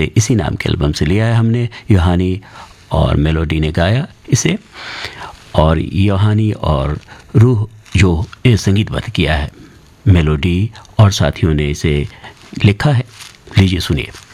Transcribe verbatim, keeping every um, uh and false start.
से इसी नाम के एल्बम से लिया है हमने। योहानी और मेलोडी ने गाया इसे, और योहानी और रूह जो ये संगीतबद्ध किया है, मेलोडी और साथियों ने इसे लिखा है। लीजिए सुनिए।